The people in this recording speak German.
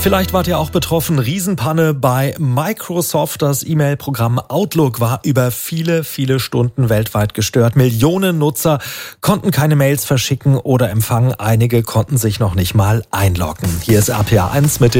Vielleicht wart ihr auch betroffen. Riesenpanne bei Microsoft. Das E-Mail-Programm Outlook war über viele, viele Stunden weltweit gestört. Millionen Nutzer konnten keine Mails verschicken oder empfangen. Einige konnten sich noch nicht mal einloggen. Hier ist RPA 1 mit